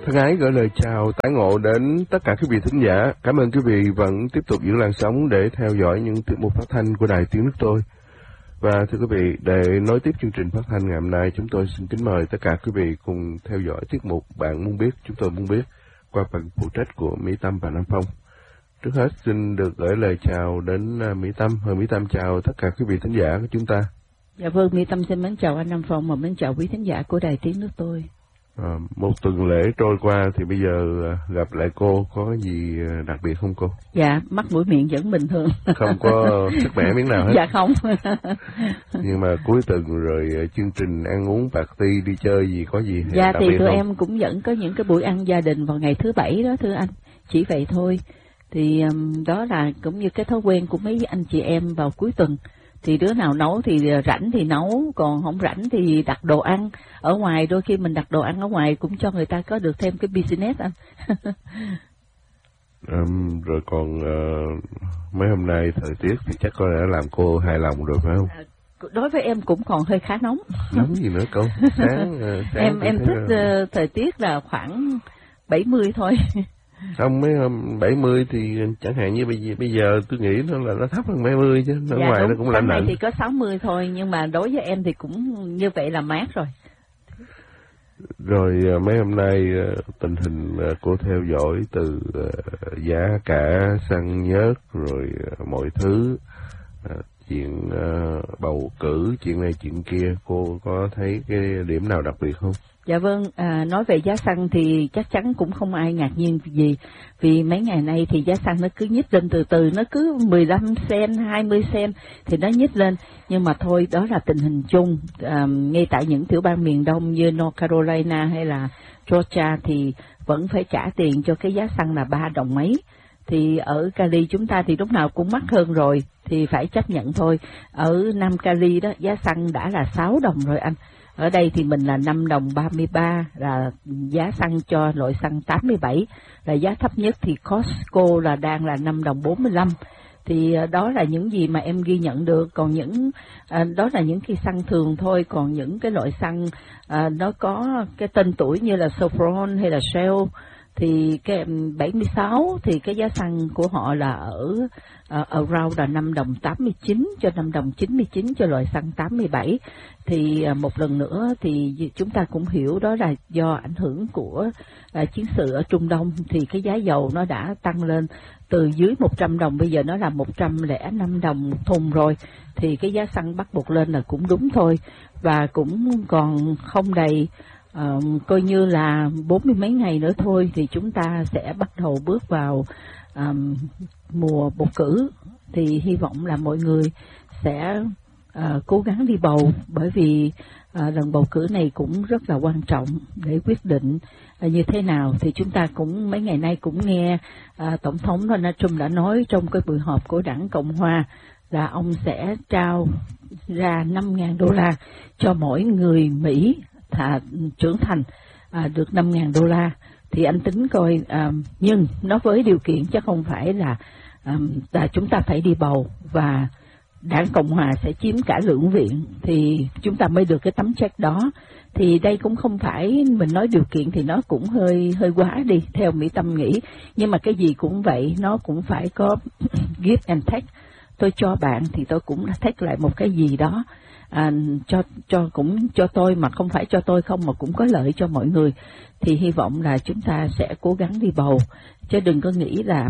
Thân ái gửi lời chào tái ngộ đến tất cả quý vị thính giả. Cảm ơn quý vị vẫn tiếp tục giữ làn sóng để theo dõi những tiết mục phát thanh của Đài Tiếng Nước Tôi. Và thưa quý vị, để nối tiếp chương trình phát thanh ngày hôm nay, chúng tôi xin kính mời tất cả quý vị cùng theo dõi tiết mục Bạn Muốn Biết, Chúng Tôi Muốn Biết qua phần phụ trách của Mỹ Tâm và Nam Phong. Trước hết xin được gửi lời chào đến Mỹ Tâm. Mỹ Tâm chào tất cả quý vị thính giả của chúng ta. Dạ vâng, Mỹ Tâm xin mến chào anh Nam Phong và mến chào quý thính giả của Đài Tiếng Nước Tôi. Một tuần lễ trôi qua thì bây giờ gặp lại cô có gì đặc biệt không cô? Dạ, mắt mũi miệng vẫn bình thường. Không có sức mẻ miếng nào hết? Dạ không. Nhưng mà cuối tuần rồi chương trình ăn uống party đi chơi gì có gì dạ đặc thì biệt tụi không? em cũng vẫn có những cái buổi ăn gia đình vào ngày thứ Bảy đó thưa anh. Chỉ vậy thôi. Thì đó là cũng như cái thói quen của mấy anh chị em vào cuối tuần. Thì đứa nào nấu thì rảnh thì nấu, còn không rảnh thì đặt đồ ăn ở ngoài. Đôi khi mình đặt đồ ăn ở ngoài cũng cho người ta có được thêm cái business anh. Rồi còn mấy hôm nay thời tiết thì chắc có lẽ làm cô hài lòng rồi phải không? Đối với em cũng còn hơi khá nóng. Nóng gì nữa cô? Sáng em thích thời tiết là khoảng 70 thôi. Không, mấy hôm 70 thì chẳng hạn như bây giờ tôi nghĩ nó thấp hơn 70 chứ, ở ngoài nó cũng lạnh lạnh. Thì có 60 thôi, nhưng mà đối với em thì cũng như vậy là mát rồi. Rồi mấy hôm nay tình hình cô theo dõi từ giá cả xăng nhớt rồi mọi thứ, chuyện bầu cử, chuyện này chuyện kia, cô có thấy cái điểm nào đặc biệt không? Dạ vâng, nói về giá xăng thì chắc chắn cũng không ai ngạc nhiên gì, vì mấy ngày nay thì giá xăng nó cứ nhích lên từ từ, nó cứ 15 cent, 20 cent thì nó nhích lên, nhưng mà thôi đó là tình hình chung. Ngay tại những tiểu bang miền Đông như North Carolina hay là Georgia thì vẫn phải trả tiền cho cái giá xăng là 3 đồng mấy. Thì ở Cali chúng ta thì lúc nào cũng mắc hơn rồi, thì phải chấp nhận thôi. Ở Nam Cali đó giá xăng đã là 6 đồng rồi anh. Ở đây thì mình là 5 đồng 33 là giá xăng cho loại xăng 87, là giá thấp nhất. Thì Costco là đang là 5 đồng 45. Thì đó là những gì mà em ghi nhận được. Còn những đó là những cái xăng thường thôi. Còn những cái loại xăng nó có cái tên tuổi như là Chevron hay là Shell thì cái 76 thì cái giá xăng của họ là ở around là 5 đồng 89 cho 5 đồng 99 cho loại xăng 87. Thì một lần nữa thì chúng ta cũng hiểu đó là do ảnh hưởng của chiến sự ở Trung Đông, thì cái giá dầu nó đã tăng lên từ dưới 100 đồng, bây giờ nó là 105 đồng một thùng rồi. Thì cái giá xăng bắt buộc lên là cũng đúng thôi, và cũng còn không đầy coi như là 40 mấy ngày nữa thôi thì chúng ta sẽ bắt đầu bước vào mùa bầu cử. Thì hy vọng là mọi người sẽ cố gắng đi bầu, bởi vì lần bầu cử này cũng rất là quan trọng để quyết định như thế nào. Thì chúng ta cũng mấy ngày nay cũng nghe Tổng thống Donald Trump đã nói trong cái buổi họp của đảng Cộng Hòa là ông sẽ trao ra 5.000 đô la cho mỗi người Mỹ trưởng thành được 5.000 đô la. Thì anh tính coi, nhưng nó với điều kiện chứ không phải là chúng ta phải đi bầu và đảng Cộng Hòa sẽ chiếm cả lưỡng viện thì chúng ta mới được cái tấm check đó. Thì đây cũng không phải mình nói điều kiện thì nó cũng hơi quá đi theo Mỹ Tâm nghĩ, nhưng mà cái gì cũng vậy, nó cũng phải có give and take. Tôi cho bạn thì tôi cũng đã take lại một cái gì đó, cũng cho tôi, mà không phải cho tôi không mà cũng có lợi cho mọi người. Thì hy vọng là chúng ta sẽ cố gắng đi bầu, chứ đừng có nghĩ là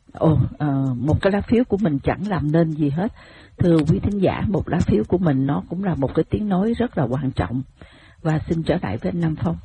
một cái lá phiếu của mình chẳng làm nên gì hết. Thưa quý thính giả, một lá phiếu của mình nó cũng là một cái tiếng nói rất là quan trọng. Và xin trở lại với anh Nam Phong.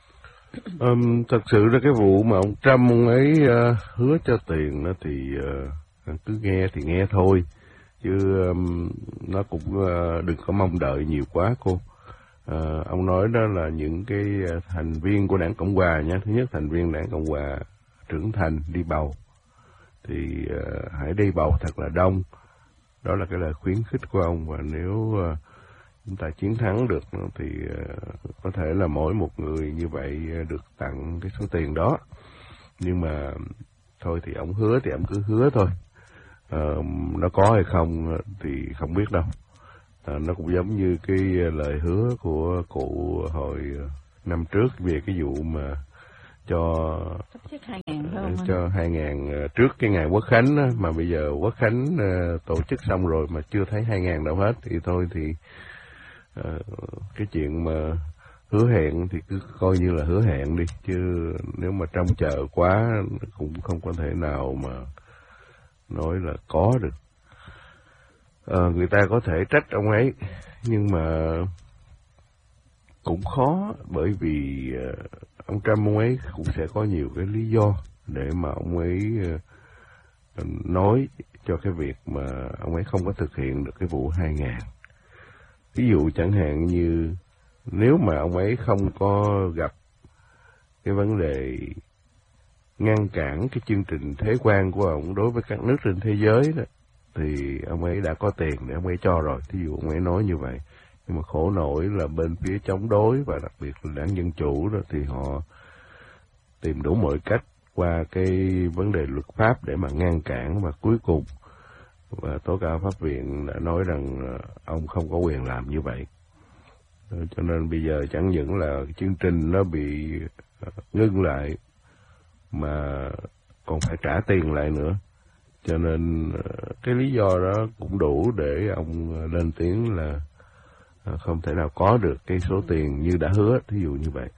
Thật sự là cái vụ mà ông Trump ông ấy hứa cho tiền đó thì cứ nghe thì nghe thôi, chứ nó cũng đừng có mong đợi nhiều quá cô. Ông nói đó là những cái thành viên của đảng Cộng Hòa nha. Thứ nhất, thành viên đảng Cộng Hòa trưởng thành đi bầu thì hãy đi bầu thật là đông. Đó là cái lời khuyến khích của ông. Và nếu chúng ta chiến thắng được thì có thể là mỗi một người như vậy được tặng cái số tiền đó. Nhưng mà thôi thì ông hứa thì ông cứ hứa thôi. Nó có hay không thì không biết đâu. Nó cũng giống như cái lời hứa của cụ hồi năm trước về cái vụ mà cho sắp xếp 2.000 phải không? Cho 2.000 trước cái ngày Quốc Khánh đó, mà bây giờ Quốc Khánh tổ chức xong rồi mà chưa thấy 2.000 đâu hết, thì thôi thì cái chuyện mà hứa hẹn thì cứ coi như là hứa hẹn đi, chứ nếu mà trông chờ quá cũng không có thể nào mà nói là có được. Người ta có thể trách ông ấy, nhưng mà cũng khó, bởi vì ông Trump ông ấy cũng sẽ có nhiều cái lý do để mà ông ấy nói cho cái việc mà ông ấy không có thực hiện được cái vụ 2.000. Ví dụ chẳng hạn như nếu mà ông ấy không có gặp cái vấn đề ngăn cản cái chương trình thuế quan của ông đối với các nước trên thế giới đó, thì ông ấy đã có tiền để ông ấy cho rồi. Thí dụ ông ấy nói như vậy. Nhưng mà khổ nổi là bên phía chống đối và đặc biệt là đảng Dân Chủ đó, thì họ tìm đủ mọi cách qua cái vấn đề luật pháp để mà ngăn cản, và cuối cùng và Tố cáo Pháp viện đã nói rằng ông không có quyền làm như vậy. Cho nên bây giờ chẳng những là chương trình nó bị ngưng lại mà còn phải trả tiền lại nữa. Cho nên cái lý do đó cũng đủ để ông lên tiếng là không thể nào có được cái số tiền như đã hứa, thí dụ như vậy.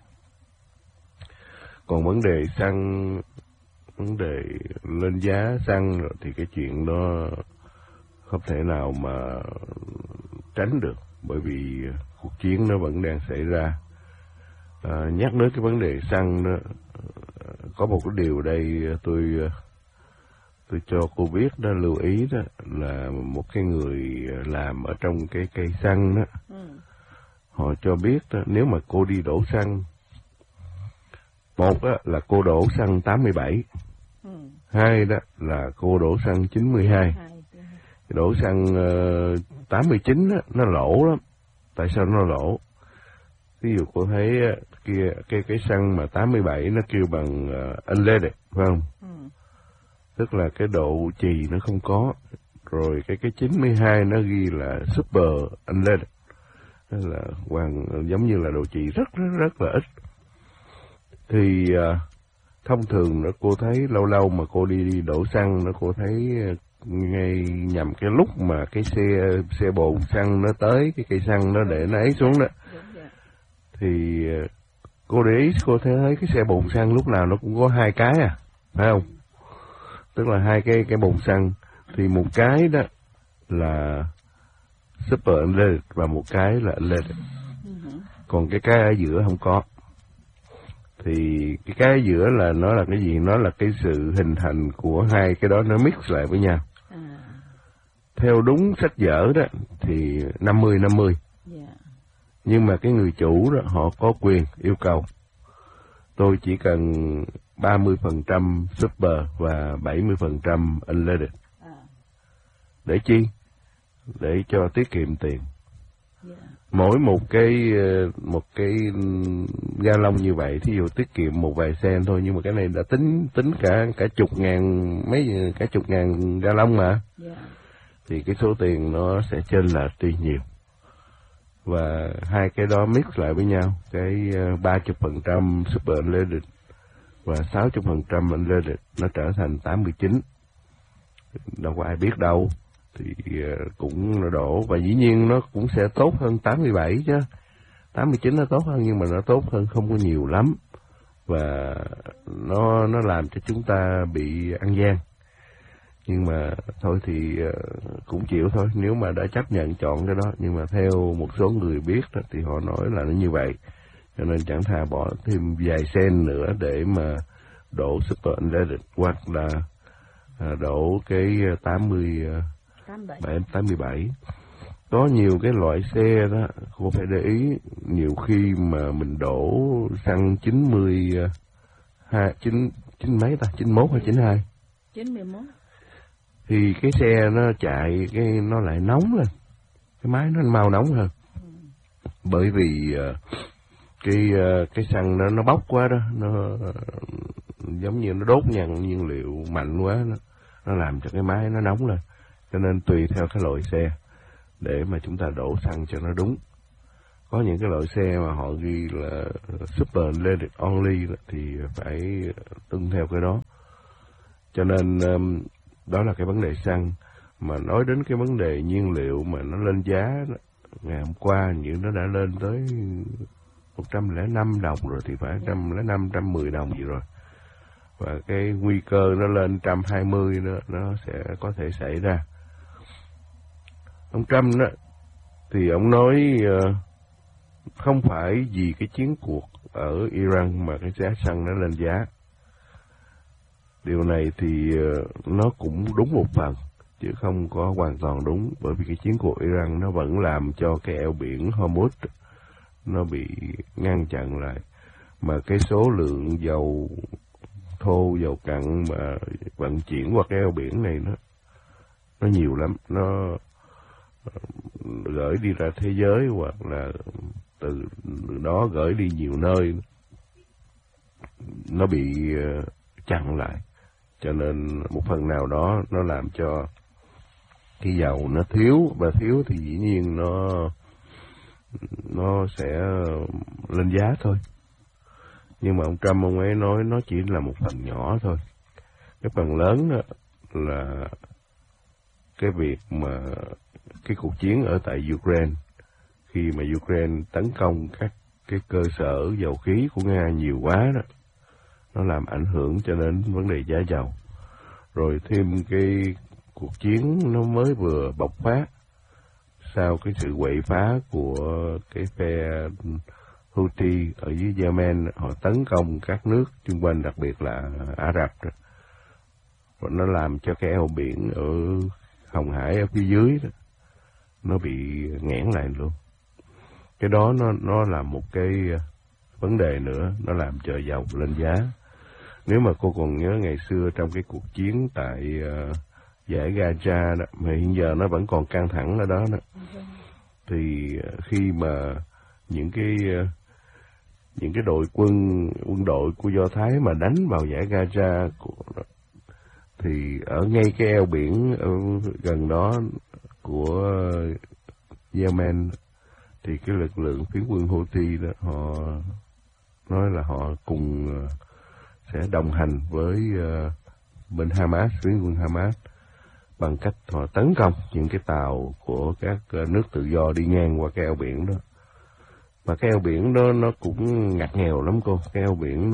Còn vấn đề xăng, vấn đề lên giá xăng thì cái chuyện đó không thể nào mà tránh được, bởi vì cuộc chiến nó vẫn đang xảy ra. Nhắc đến cái vấn đề xăng đó, có một cái điều đây tôi cho cô biết đó, lưu ý đó, là một cái người làm ở trong cái cây xăng đó, họ cho biết đó, nếu mà cô đi đổ xăng, một đó là cô đổ xăng 87, hai đó là cô đổ xăng 92. Đổ xăng 89 đó, nó lỗ lắm. Tại sao nó lỗ? Ví dụ cô thấy kia cái xăng mà 87 nó kêu bằng unleaded, phải không? Tức là cái độ chì nó không có. Rồi cái 92 nó ghi là super unleaded, tức là giống như là độ chì rất là ít. Thì thông thường đó cô thấy lâu lâu mà cô đi đổ xăng, nó cô thấy ngay nhằm cái lúc mà cái xe bồn xăng nó tới cái cây xăng nó để nó ấy xuống đó, thì cô để ý cô thấy cái xe bồn xăng lúc nào nó cũng có hai cái phải không? Tức là hai cái bồn xăng, thì một cái đó là super unleaded và một cái là unleaded. Còn cái ở giữa không có. Thì cái ở giữa là nó là cái gì? Nó là cái sự hình thành của hai cái đó nó mix lại với nhau. Theo đúng sách vở đó thì 50-50. Nhưng mà cái người chủ đó họ có quyền yêu cầu tôi chỉ cần 30% super và 70% unleaded. Để chi? Để cho tiết kiệm tiền. Mỗi một cái gallon như vậy, thí dụ tiết kiệm một vài cent thôi, nhưng mà cái này đã tính cả chục ngàn gallon mà. Thì cái số tiền nó sẽ chênh lệch đi nhiều. Và hai cái đó mix lại với nhau, cái 30% super unleaded và 60% unleaded nó trở thành 89. Đâu có ai biết đâu. Thì cũng nó đổ, và dĩ nhiên nó cũng sẽ tốt hơn 87 chứ. 89 nó tốt hơn, nhưng mà nó tốt hơn không có nhiều lắm. Và nó làm cho chúng ta bị ăn gian. Nhưng mà thôi thì cũng chịu thôi, nếu mà đã chấp nhận chọn cái đó. Nhưng mà theo một số người biết đó, thì họ nói là nó như vậy. Cho nên chẳng thà bỏ thêm vài sen nữa để mà đổ super unleaded, hoặc là đổ cái 87. Có nhiều cái loại xe đó, cô phải để ý, nhiều khi mà mình đổ xăng 91 hay 92? 91. Thì cái xe nó chạy, nó lại nóng lên, cái máy nó mau nóng hơn. Bởi vì cái xăng nó bốc quá đó, nó giống như nó đốt nhiên liệu mạnh quá, nó làm cho cái máy nó nóng lên. Cho nên tùy theo cái loại xe để mà chúng ta đổ xăng cho nó đúng. có những cái loại xe mà họ ghi là super electric only thì phải tuân theo cái đó. Cho nên đó là cái vấn đề xăng. Mà nói đến cái vấn đề nhiên liệu mà nó lên giá đó, ngày hôm qua như nó đã lên tới 105 đồng rồi thì phải 105, 110 đồng gì rồi. Và cái nguy cơ nó lên 120 nữa, nó sẽ có thể xảy ra. Ông Trump đó thì ông nói không phải vì cái chiến cuộc ở Iran mà cái giá xăng nó lên giá. Điều này thì nó cũng đúng một phần, chứ không có hoàn toàn đúng, bởi vì cái chiến cuộc Iran nó vẫn làm cho cái eo biển Hormuz nó bị ngăn chặn lại. Mà cái số lượng dầu thô, dầu cặn mà vận chuyển qua cái eo biển này nó nhiều lắm. Nó gửi đi ra thế giới hoặc là từ đó gửi đi nhiều nơi, nó bị chặn lại. Cho nên một phần nào đó nó làm cho cái dầu nó thiếu, và thiếu thì dĩ nhiên nó sẽ lên giá thôi. Nhưng mà ông Trump ông ấy nói nó chỉ là một phần nhỏ thôi. Cái phần lớn đó là cái việc mà cái cuộc chiến ở tại Ukraine, khi mà Ukraine tấn công các cái cơ sở dầu khí của Nga nhiều quá đó, nó làm ảnh hưởng cho đến vấn đề giá dầu. Rồi thêm cái cuộc chiến nó mới vừa bộc phát sau cái sự quậy phá của cái phe Houthi ở dưới Yemen, họ tấn công các nước xung quanh, đặc biệt là Ả Rập. Và nó làm cho cái eo biển ở Hồng Hải ở phía dưới đó, nó bị nghẽn lại luôn. Cái đó nó là một cái vấn đề nữa, nó làm cho dầu lên giá. Nếu mà cô còn nhớ ngày xưa trong cái cuộc chiến tại dải Gaza đó, mà hiện giờ nó vẫn còn căng thẳng ở đó, thì khi mà những cái đội quân đội của Do Thái mà đánh vào dải Gaza thì ở ngay cái eo biển ở gần đó của Yemen, thì cái lực lượng phiến quân Houthi đó, họ nói là họ cùng sẽ đồng hành với bên Hamas, phiến quân Hamas, bằng cách họ tấn công những cái tàu của các nước tự do đi ngang qua cái eo biển đó. Mà cái eo biển đó nó cũng ngặt nghèo lắm cô. Cái eo biển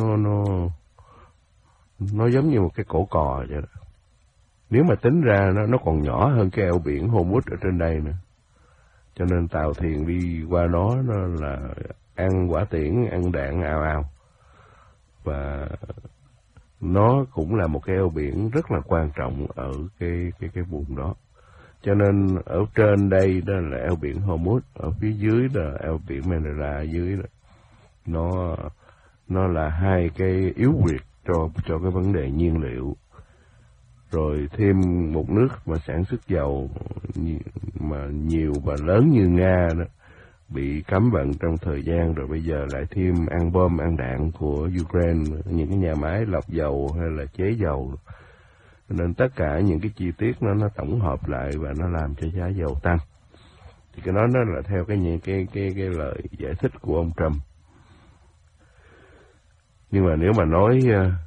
nó giống như một cái cổ cò vậy đó. Nếu mà tính ra nó còn nhỏ hơn cái eo biển Hormuz ở trên đây nữa. Cho nên tàu thuyền đi qua nó là ăn quả tiễn, ăn đạn ào ào. Và nó cũng là một cái eo biển rất là quan trọng ở cái vùng đó. Cho nên ở trên đây đó là eo biển Hormuz, ở phía dưới là eo biển Manila ở dưới đó. Nó là hai cái yếu huyệt cho cái vấn đề nhiên liệu. Rồi thêm một nước mà sản xuất dầu mà nhiều và lớn như Nga đó, bị cấm vận trong thời gian, rồi bây giờ lại thêm ăn bom ăn đạn của Ukraine, những cái nhà máy lọc dầu hay là chế dầu. Nên tất cả những cái chi tiết nó tổng hợp lại và nó làm cho giá dầu tăng. Thì cái đó nó là theo cái lời giải thích của ông Trump. Nhưng mà nếu mà nói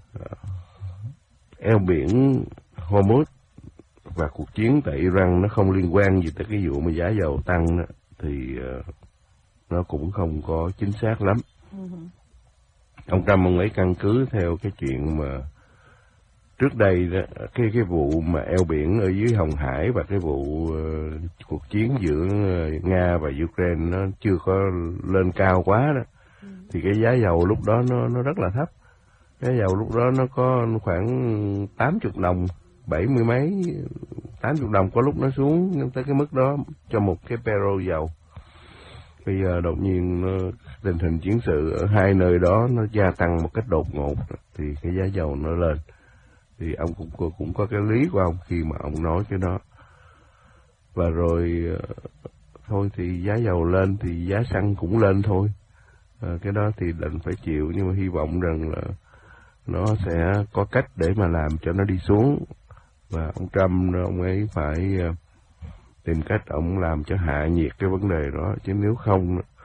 eo biển Hormuz và cuộc chiến tại Iran nó không liên quan gì tới cái vụ mà giá dầu tăng đó, thì nó cũng không có chính xác lắm. Ông Trump ông ấy căn cứ theo cái chuyện mà trước đây đó, cái vụ mà eo biển ở dưới Hồng Hải và cái vụ cuộc chiến giữa Nga và Ukraine nó chưa có lên cao quá đó, thì cái giá dầu lúc đó nó rất là thấp. Giá dầu lúc đó nó có khoảng 80 đồng, 70 mấy, 80 đồng, có lúc nó xuống tới cái mức đó cho một cái barrel dầu. Bây giờ đột nhiên tình hình chiến sự ở hai nơi đó nó gia tăng một cách đột ngột, thì cái giá dầu nó lên. Thì ông cũng có cái lý của ông khi mà ông nói cái đó. Và rồi thôi thì giá dầu lên thì giá xăng cũng lên thôi. Cái đó thì đành phải chịu, nhưng mà hy vọng rằng là nó sẽ có cách để mà làm cho nó đi xuống. Và ông Trump ông ấy phải tìm cách ông làm cho hạ nhiệt cái vấn đề đó, chứ nếu không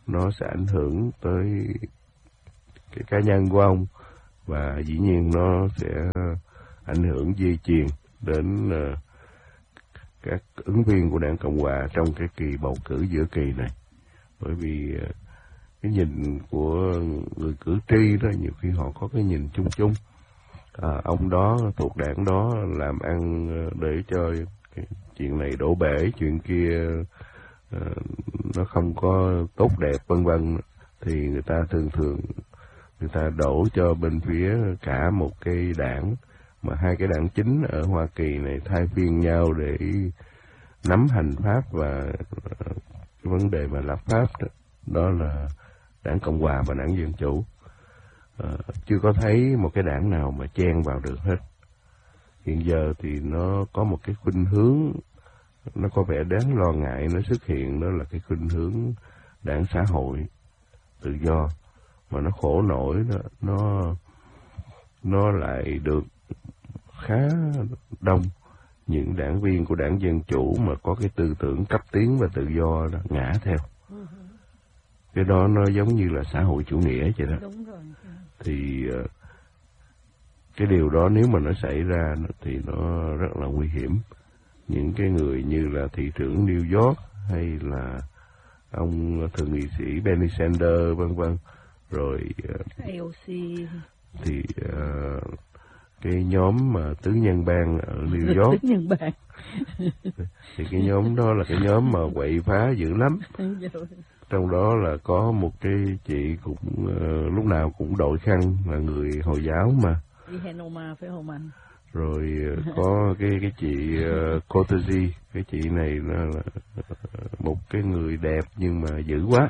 nó sẽ ảnh hưởng tới cái cá nhân của ông, và dĩ nhiên nó sẽ ảnh hưởng dây chuyền đến các ứng viên của Đảng Cộng Hòa trong cái kỳ bầu cử giữa kỳ này. Bởi vì cái nhìn của người cử tri đó, nhiều khi họ có cái nhìn chung chung. Ông đó thuộc đảng đó làm ăn để cho cái chuyện này đổ bể, chuyện kia nó không có tốt đẹp vân vân, thì người ta thường người ta đổ cho bên phía cả một cái đảng, mà hai cái đảng chính ở Hoa Kỳ này thay phiên nhau để nắm hành pháp và cái vấn đề mà lập pháp đó là Đảng Cộng Hòa và Đảng Dân Chủ. Chưa có thấy một cái đảng nào mà chen vào được hết. Hiện giờ thì nó có một cái khuynh hướng, nó có vẻ đáng lo ngại, nó xuất hiện, đó là cái khuynh hướng đảng xã hội tự do. Mà nó khổ nổi đó, nó lại được khá đông những đảng viên của Đảng Dân Chủ mà có cái tư tưởng cấp tiến và tự do đó, ngã theo. Cái đó nó giống như là xã hội chủ nghĩa vậy đó. Đúng rồi. Thì cái điều đó nếu mà nó xảy ra thì nó rất là nguy hiểm. Những cái người như là thị trưởng New York hay là ông thượng nghị sĩ Bernie Sanders vân vân, rồi AOC thì cái nhóm mà tứ nhân bang ở New York tứ nhân bang thì cái nhóm đó là cái nhóm mà quậy phá dữ lắm. Trong đó là có một cái chị cũng lúc nào cũng đội khăn, là người Hồi giáo mà. Đi Henoma phải không anh? Rồi có cái chị Cotezie, cái chị này là một cái người đẹp nhưng mà dữ quá.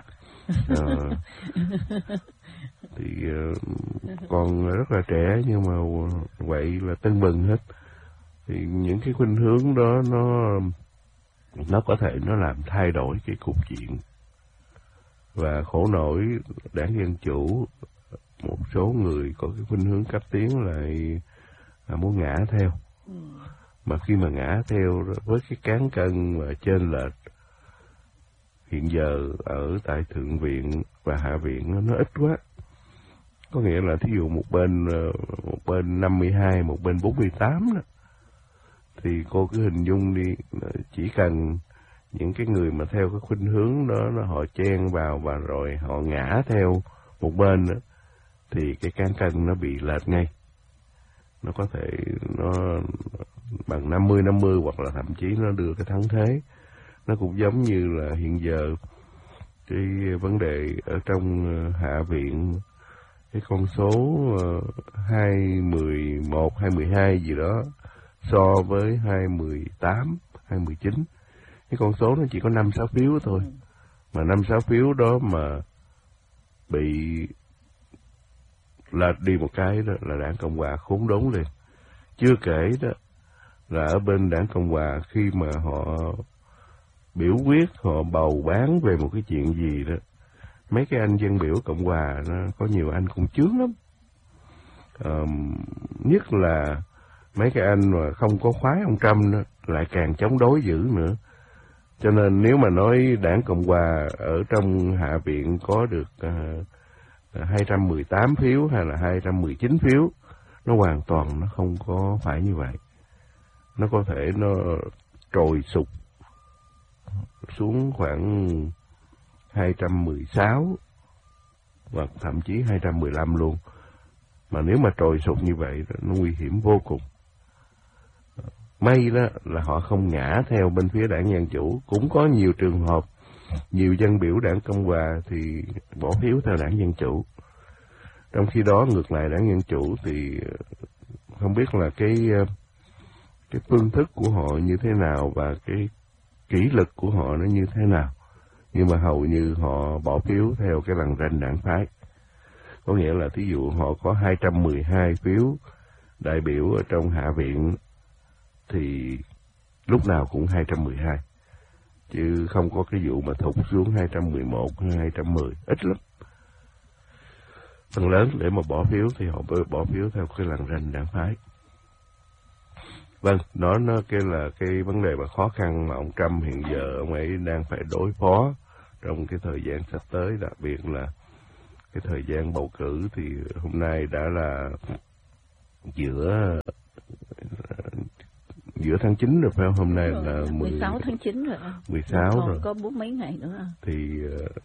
Thì còn rất là trẻ nhưng mà vậy là tưng bừng hết. Thì những cái khuynh hướng đó nó có thể nó làm thay đổi cái cục diện. Và khổ nổi Đảng Dân Chủ, một số người có cái khuynh hướng cấp tiến lại muốn ngã theo. Mà khi mà ngã theo với cái cán cân và trên lệch hiện giờ ở tại Thượng viện và Hạ viện nó ít quá. Có nghĩa là thí dụ một bên 52, một bên 48 đó, thì cô cứ hình dung đi, chỉ cần những cái người mà theo cái khuynh hướng đó họ chen vào và rồi họ ngã theo một bên đó, thì cái cán cân nó bị lệch ngay. Nó có thể nó bằng 50-50 hoặc là thậm chí nó đưa cái thắng thế. Nó cũng giống như là hiện giờ cái vấn đề ở trong Hạ viện, cái con số 211, 212 gì đó so với 218, 219. Cái con số nó chỉ có 5-6 phiếu thôi. Mà 5-6 phiếu đó mà bị lệch đi một cái đó là Đảng Cộng Hòa khốn đốn lên. Chưa kể đó là ở bên Đảng Cộng Hòa khi mà họ biểu quyết, họ bầu bán về một cái chuyện gì đó, mấy cái anh dân biểu Cộng Hòa nó có nhiều anh cũng chướng lắm. Nhất là mấy cái anh mà không có khoái ông Trump đó, lại càng chống đối dữ nữa. Cho nên nếu mà nói Đảng Cộng Hòa ở trong Hạ viện có được 218 phiếu hay là 219 phiếu, nó hoàn toàn nó không có phải như vậy. Nó có thể nó trồi sụt xuống khoảng 216 hoặc thậm chí 215 luôn. Mà nếu mà trồi sụt như vậy nó nguy hiểm vô cùng. May đó là họ không ngã theo bên phía Đảng Dân Chủ. Cũng có nhiều trường hợp, nhiều dân biểu Đảng Cộng Hòa thì bỏ phiếu theo Đảng Dân Chủ. Trong khi đó ngược lại Đảng Dân Chủ thì không biết là cái phương thức của họ như thế nào và cái kỷ luật của họ nó như thế nào. Nhưng mà hầu như họ bỏ phiếu theo cái lằn ranh đảng phái. Có nghĩa là thí dụ họ có 212 phiếu đại biểu ở trong Hạ viện thì lúc nào cũng 212. Chứ không có cái vụ mà thụt xuống 211 hay 210, ít lắm. Phần lớn để mà bỏ phiếu thì họ bỏ phiếu theo cái lằn ranh đảng phái. Vâng, nó cái là cái vấn đề mà khó khăn mà ông Trump hiện giờ ông ấy đang phải đối phó trong cái thời gian sắp tới, đặc biệt là cái thời gian bầu cử. Thì hôm nay đã là giữa tháng 9 rồi phải không? Hôm nay là 16 tháng 9 rồi. 16 còn rồi. Có 4 mấy ngày nữa. Thì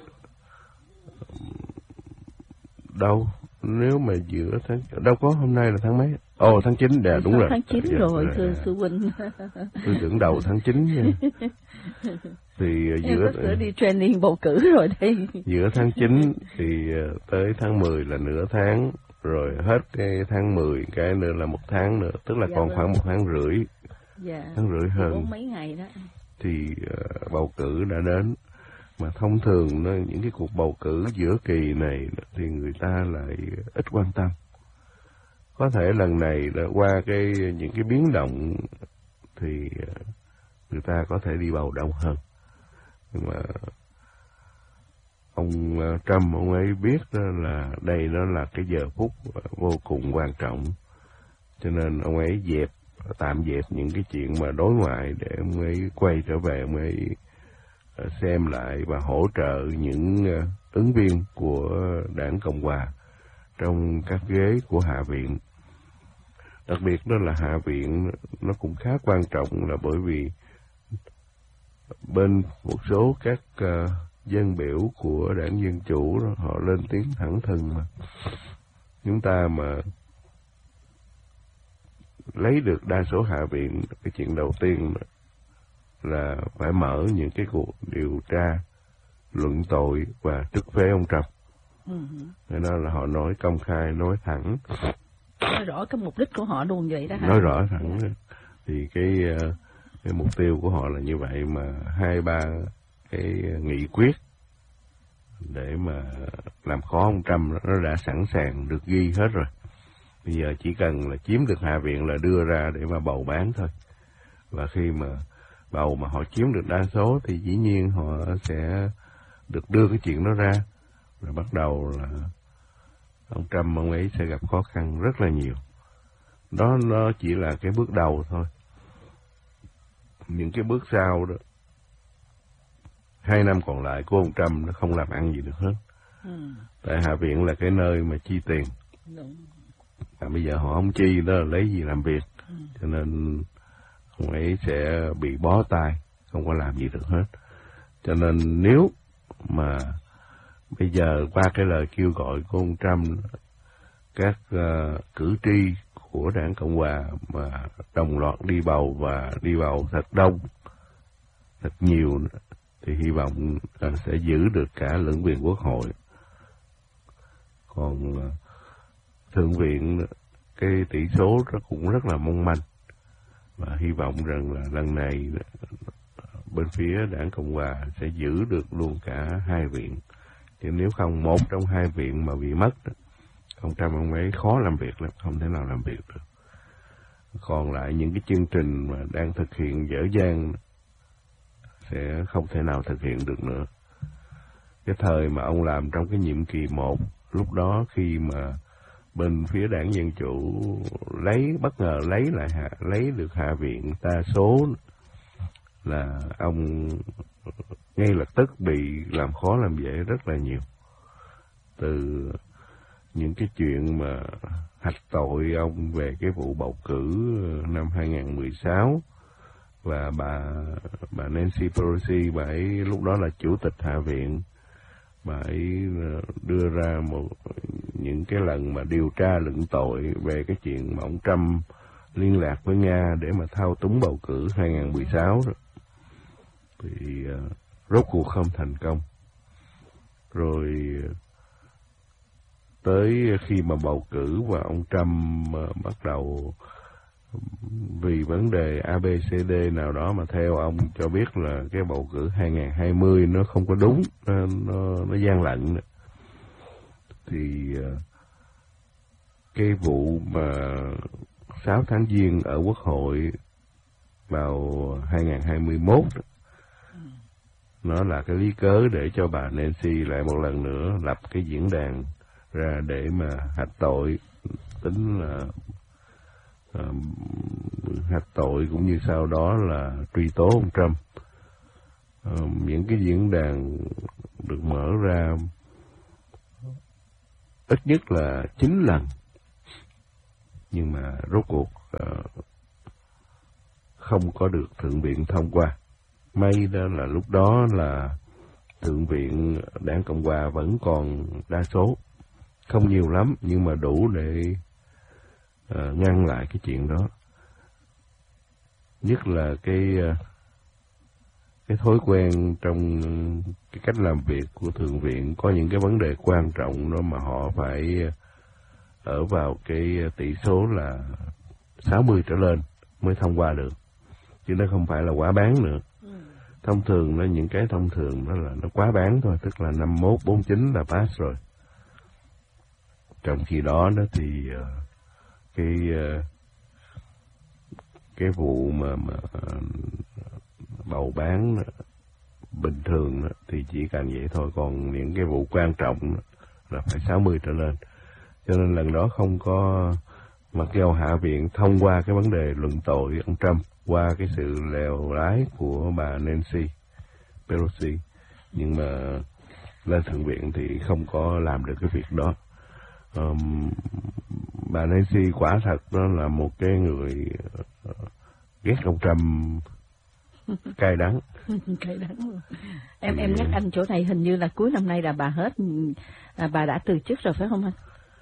đâu nếu mà giữa tháng đâu có, hôm nay là tháng mấy? Tháng 9 đúng rồi. Tháng 9 rồi, thưa sư huynh. Tôi tưởng đầu tháng 9 nha. Thì giữa đi training bầu cử rồi đây. Giữa tháng 9 thì tới tháng 10 là nửa tháng, rồi hết cái tháng 10 cái nữa là 1 tháng nữa, tức là còn khoảng 1 tháng rưỡi. Tháng rưỡi hơn. 4 mấy ngày đó. Thì bầu cử đã đến. Mà thông thường những cái cuộc bầu cử giữa kỳ này thì người ta lại ít quan tâm. Có thể lần này đã qua những cái biến động thì người ta có thể đi bầu đông hơn. Nhưng mà ông Trump, ông ấy biết đó là đây nó là cái giờ phút vô cùng quan trọng. Cho nên ông ấy tạm dẹp những cái chuyện mà đối ngoại để ông ấy quay trở về, ông ấy xem lại và hỗ trợ những ứng viên của đảng Cộng hòa trong các ghế của Hạ viện. Đặc biệt đó là Hạ viện nó cũng khá quan trọng, là bởi vì bên một số các dân biểu của đảng Dân Chủ đó, họ lên tiếng thẳng thừng mà chúng ta mà lấy được đa số Hạ viện, cái chuyện đầu tiên là phải mở những cái cuộc điều tra, luận tội và trức phế ông Trump. Thế đó là họ nói công khai, nói thẳng. Nói rõ cái mục đích của họ luôn vậy đó hả? Nói rõ thẳng. Thì cái mục tiêu của họ là như vậy, mà 2-3 cái nghị quyết để mà làm khó ông Trump nó đã sẵn sàng được ghi hết rồi. Bây giờ chỉ cần là chiếm được Hạ viện là đưa ra để mà bầu bán thôi. Và khi mà bầu mà họ chiếm được đa số thì dĩ nhiên họ sẽ được đưa cái chuyện đó ra. Rồi bắt đầu là ông Trump, ông ấy sẽ gặp khó khăn rất là nhiều. Đó nó chỉ là cái bước đầu thôi. Những cái bước sau đó, 2 năm còn lại của ông Trump nó không làm ăn gì được hết. Tại Hạ viện là cái nơi mà chi tiền. Bây giờ họ không chi đó là lấy gì làm việc. Cho nên ông ấy sẽ bị bó tay, không có làm gì được hết. Cho nên nếu mà bây giờ qua cái lời kêu gọi của ông Trump, các cử tri của đảng Cộng hòa mà đồng loạt đi bầu và đi bầu thật đông, thật nhiều, thì hy vọng sẽ giữ được cả lưỡng viện quốc hội. Còn thượng viện, cái tỷ số nó cũng rất là mong manh, và hy vọng rằng là lần này bên phía đảng Cộng hòa sẽ giữ được luôn cả 2 viện. Chứ nếu không, một trong 2 viện mà bị mất, ông Trump ông ấy khó làm việc lắm, không thể nào làm việc được. Còn lại những cái chương trình mà đang thực hiện dở dang sẽ không thể nào thực hiện được nữa. Cái thời mà ông làm trong cái nhiệm kỳ 1, lúc đó khi mà bên phía đảng Dân Chủ bất ngờ lấy được Hạ viện đa số, là ông ngay lập tức bị làm khó làm dễ rất là nhiều. Từ những cái chuyện mà hạch tội ông về cái vụ bầu cử năm 2016, và bà Nancy Pelosi, bà ấy lúc đó là chủ tịch Hạ viện, bà ấy đưa ra những cái lần mà điều tra luận tội về cái chuyện mà ông Trump liên lạc với Nga để mà thao túng bầu cử 2016 đó. Thì rốt cuộc không thành công. Rồi tới khi mà bầu cử và ông Trump bắt đầu vì vấn đề ABCD nào đó mà theo ông cho biết là cái bầu cử 2020 nó không có đúng, nó gian lận. Thì cái vụ mà 6 tháng giêng ở Quốc hội vào 2021 đó, nó là cái lý cớ để cho bà Nancy lại một lần nữa lập cái diễn đàn ra để mà hạch tội, tính là hạch tội cũng như sau đó là truy tố ông Trump. những cái diễn đàn được mở ra ít nhất là 9 lần, nhưng mà rốt cuộc không có được Thượng viện thông qua. May đó là lúc đó là Thượng viện Đảng Cộng hòa vẫn còn đa số, không nhiều lắm nhưng mà đủ để ngăn lại cái chuyện đó. Nhất là cái thói quen trong cái cách làm việc của Thượng viện, có những cái vấn đề quan trọng đó mà họ phải ở vào cái tỷ số là 60 trở lên mới thông qua được, chứ nó không phải là quá bán nữa. Thông thường nó những cái thông thường đó là nó quá bán thôi, tức là 51-49 là pass rồi. Trong khi đó thì cái vụ mà bầu bán bình thường đó, thì chỉ cần vậy thôi, còn những cái vụ quan trọng đó, là phải 60 trở lên. Cho nên lần đó không có, mặc dù Hạ viện thông qua cái vấn đề luận tội ông Trump qua cái sự lèo lái của bà Nancy Pelosi, nhưng mà lên Thượng viện thì không có làm được cái việc đó. Bà Nancy quả thật đó là một cái người ghét ông Trump cay đắng. Cay đắng luôn. Em nhắc anh chỗ này, hình như là cuối năm nay là bà hết, bà đã từ chức rồi phải không anh?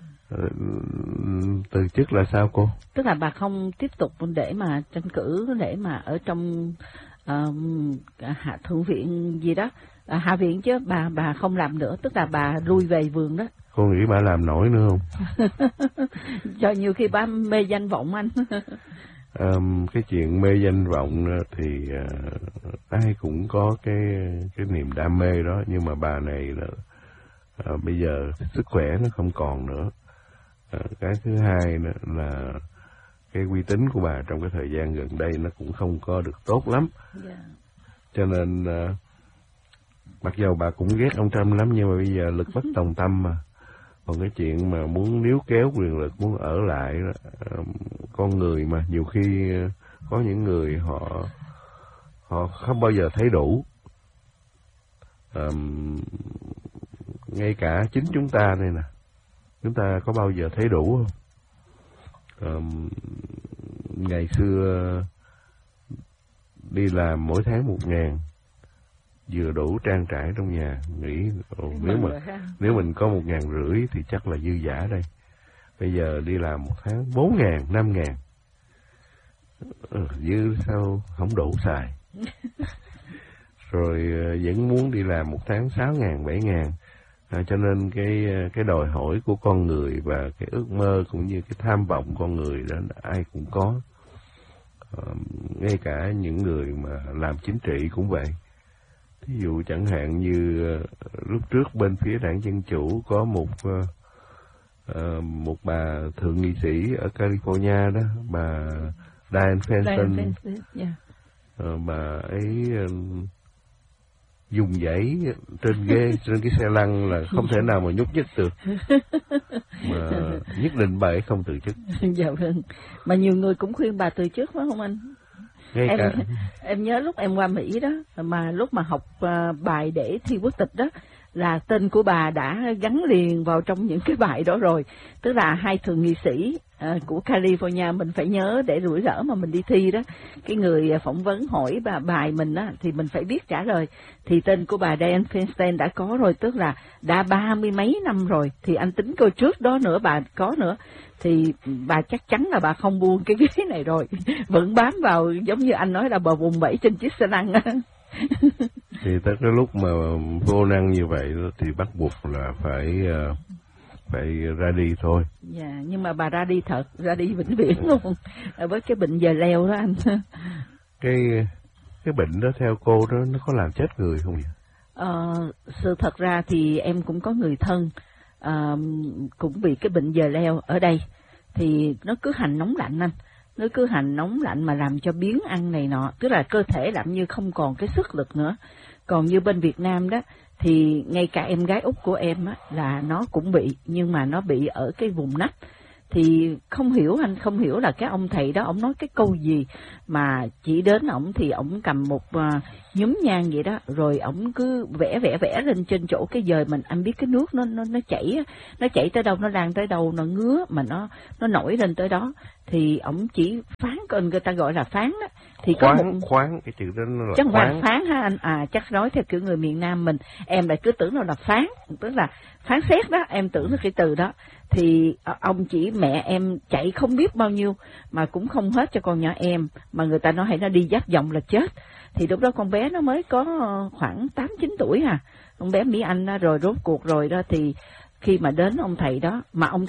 Từ chức là sao cô? Tức là bà không tiếp tục để mà tranh cử, để mà ở trong hạ thượng viện gì đó, hạ viện chứ, bà không làm nữa, tức là bà lui về vườn đó. Cô nghĩ bà làm nổi nữa không? Cho nhiều khi bà mê danh vọng anh. Cái chuyện mê danh vọng thì ai cũng có cái niềm đam mê đó, nhưng mà bà này là bây giờ sức khỏe nó không còn nữa. Cái thứ hai nữa là cái uy tín của bà trong cái thời gian gần đây nó cũng không có được tốt lắm. Cho nên mặc dù bà cũng ghét ông Trump lắm, nhưng mà bây giờ lực bất tòng tâm mà. Còn cái chuyện mà muốn níu kéo quyền lực, muốn ở lại đó, con người mà nhiều khi có những người họ không bao giờ thấy đủ. Ngay cả chính chúng ta đây nè, chúng ta có bao giờ thấy đủ không? Ngày xưa đi làm mỗi tháng 1.000 vừa đủ trang trải trong nhà, nghĩ nếu mình có 1.500 thì chắc là dư dả đây. Bây giờ đi làm một tháng 4.000, 5.000, dư sao không đủ xài. Rồi vẫn muốn đi làm một tháng 6.000, 7.000. Cho nên cái đòi hỏi của con người và cái ước mơ cũng như cái tham vọng con người đó ai cũng có. Ngay cả những người mà làm chính trị cũng vậy. Ví dụ chẳng hạn như lúc trước bên phía đảng Dân Chủ có một bà thượng nghị sĩ ở California đó, bà Dianne Feinstein. Bà ấy dùng giấy trên cái xe lăn là không thể nào mà nhúc nhích được, mà nhất định bà ấy không từ chức. Dạ vâng. Mà nhiều người cũng khuyên bà từ chức phải không anh? Em nhớ lúc em qua Mỹ đó, mà lúc mà học bài để thi quốc tịch đó, là tên của bà đã gắn liền vào trong những cái bài đó rồi. Tức là hai thượng nghị sĩ của California, mình phải nhớ để rủi ro mà mình đi thi đó, cái người phỏng vấn hỏi bà bài mình á thì mình phải biết trả lời. Thì tên của bà Dianne Feinstein đã có rồi, tức là đã 30 mấy năm rồi. Thì anh tính coi trước đó nữa bà có nữa, thì bà chắc chắn là bà không buông cái ghế này rồi, vẫn bám vào, giống như anh nói là bà vùng vẫy trên chiếc xe lăn á. Thì tới cái lúc mà vô năng như vậy thì bắt buộc là phải ra đi thôi. Dạ, nhưng mà bà ra đi thật, ra đi vĩnh viễn luôn, với cái bệnh giờ leo đó anh. Cái bệnh đó theo cô đó nó có làm chết người không vậy? Sự thật ra thì em cũng có người thân cũng bị cái bệnh giờ leo ở đây, thì nó cứ hành nóng lạnh anh. Nó cứ hành nóng lạnh mà làm cho biếng ăn này nọ, tức là cơ thể làm như không còn cái sức lực nữa. Còn như bên Việt Nam đó, thì ngay cả em gái út của em á, là nó cũng bị, nhưng mà nó bị ở cái vùng nách. Thì không hiểu, anh không hiểu là cái ông thầy đó ông nói cái câu gì mà chỉ đến ổng thì ổng cầm một nhúm nhang vậy đó, rồi ổng cứ vẽ lên trên chỗ cái dời mình. Anh biết cái nước nó chảy tới đâu, nó lan tới đâu, nó ngứa mà nó nổi lên tới đó, thì ổng chỉ phán, còn người ta gọi là phán đó. Thì khoáng cái chữ đó nó là chắc là phán ha anh, chắc nói theo kiểu người miền Nam mình, em lại cứ tưởng nó là phán, tức là phán xét đó, em tưởng là cái từ đó. Thì ông chỉ mẹ em chạy không biết bao nhiêu mà cũng không hết cho con nhỏ em, mà người ta nói hay nó đi dắt vòng là chết. Thì lúc đó con bé nó mới có khoảng 8-9 tuổi con bé Mỹ Anh đó. Rồi rốt cuộc rồi đó thì khi mà đến ông thầy đó, mà ông